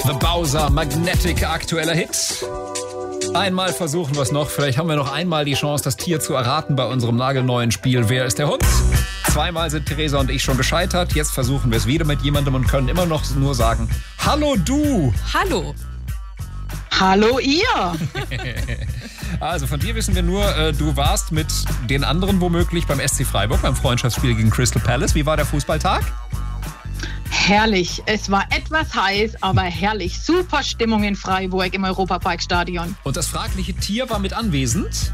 The Bowser, Magnetic, aktueller Hit. Einmal versuchen wir es noch. Vielleicht haben wir noch einmal die Chance, das Tier zu erraten bei unserem nagelneuen Spiel Wer ist der Hund? Zweimal sind Theresa und ich schon gescheitert. Jetzt versuchen wir es wieder mit jemandem und können immer noch nur sagen, hallo du. Hallo. Hallo ihr. Also von dir wissen wir nur, du warst mit den anderen womöglich beim SC Freiburg, beim Freundschaftsspiel gegen Crystal Palace. Wie war der Fußballtag? Herrlich. Es war etwas heiß, aber herrlich. Super Stimmung in Freiburg im Europaparkstadion. Und das fragliche Tier war mit anwesend?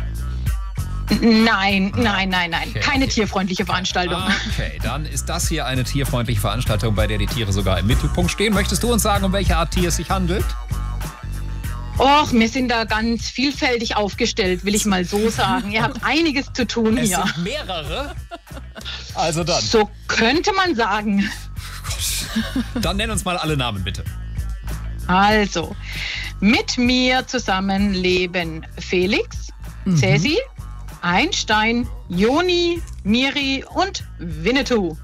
Nein. Okay, Keine tierfreundliche Veranstaltung. Okay, dann ist das hier eine tierfreundliche Veranstaltung, bei der die Tiere sogar im Mittelpunkt stehen. Möchtest du uns sagen, um welche Art Tier es sich handelt? Och, wir sind da ganz vielfältig aufgestellt, will ich mal so sagen. Ihr habt einiges zu tun Es hier. sind mehrere. Also dann. So könnte man sagen. Dann nenn uns mal alle Namen, bitte. Also, mit mir zusammen leben Felix, Cäsi, Einstein, Joni, Miri und Winnetou.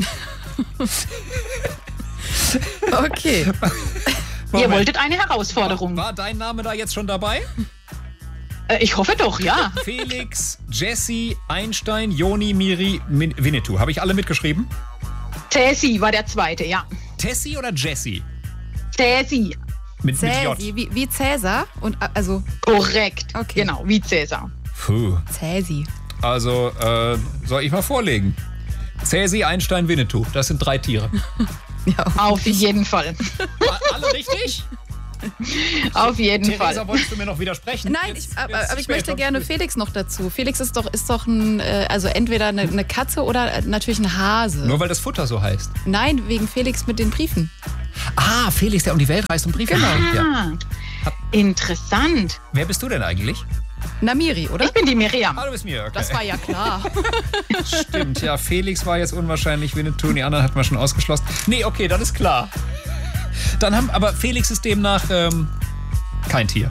Okay. Ihr wolltet eine Herausforderung. War dein Name da jetzt schon dabei? Ich hoffe doch, ja. Felix, Jessie, Einstein, Joni, Miri, Winnetou. Habe ich alle mitgeschrieben? Cäsi war der zweite, ja. Tessie oder Jessie? Cäsi, Mit J. Wie Cäsar und also korrekt. Okay. Genau, wie Cäsar. Puh. Cäsi. Also, soll ich mal vorlegen? Cäsi, Einstein, Winnetou. Das sind 3 Tiere. Ja, Auf jeden Fall. Alle richtig? Auf jeden Theresa, Fall. wolltest du mir noch widersprechen? Nein, Jetzt aber ich spät möchte am gerne Spiel. Felix noch dazu. Felix ist doch ein, also entweder eine Katze oder natürlich ein Hase. Nur weil das Futter so heißt. Nein, wegen Felix mit den Briefen. Ah, Felix, der um die Welt reist und Briefe schreibt. Ja. Interessant. Wer bist du denn eigentlich? Namiri, oder? Ich bin die Miriam. Ah, du bist mir, okay. Das war ja klar. Stimmt, ja, Felix war jetzt unwahrscheinlich, Winnetou und die anderen hatten wir schon ausgeschlossen. Nee, okay, dann ist klar. Aber Felix ist demnach kein Tier.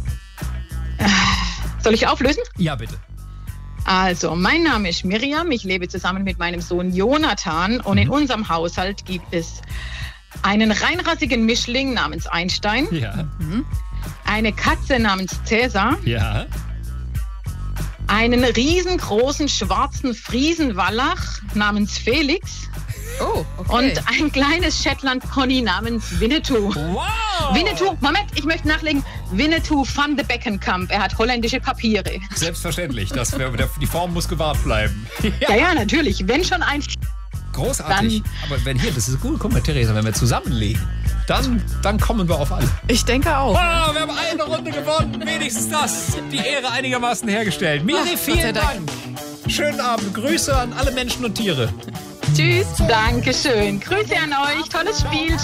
Soll ich auflösen? Ja, bitte. Also, mein Name ist Miriam. Ich lebe zusammen mit meinem Sohn Jonathan. Und in unserem Haushalt gibt es einen reinrassigen Mischling namens Einstein, Ja, eine Katze namens Cäsar, ja. einen riesengroßen schwarzen Friesenwallach namens Felix Oh, okay. und ein kleines Shetland-Pony namens Winnetou. Wow! Winnetou, Moment, ich möchte nachlegen. Winnetou van de Beckenkamp. Er hat holländische Papiere. Selbstverständlich, die Form muss gewahrt bleiben. Ja, natürlich. Wenn schon ein... Großartig. Aber wenn hier, das ist gut, guck mal, Theresa, wenn wir zusammenlegen, dann kommen wir auf alle. Ich denke auch. Oh, wir haben eine Runde gewonnen. Wenigstens das. Die Ehre einigermaßen hergestellt. Miri, Ach, Gott sei vielen Dank. Dank. Schönen Abend. Grüße an alle Menschen und Tiere. Tschüss. Dankeschön. Grüße an euch. Tolles Spiel.